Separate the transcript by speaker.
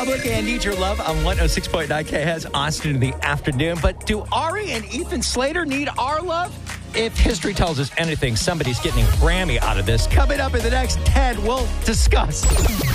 Speaker 1: Republic and Need Your Love on 106.9 KHES, Austin in the afternoon. But do Ari and Ethan Slater need our love? If history tells us anything, somebody's getting a Grammy out of this. Coming up in the next 10, we'll discuss.